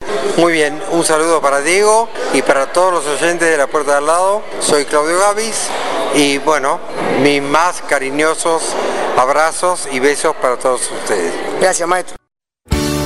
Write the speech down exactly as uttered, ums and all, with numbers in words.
Muy bien, un saludo para Diego y para todos los oyentes de La Puerta de Al Lado. Soy Claudio Gavis y bueno, mis más cariñosos abrazos y besos para todos ustedes. Gracias, maestro.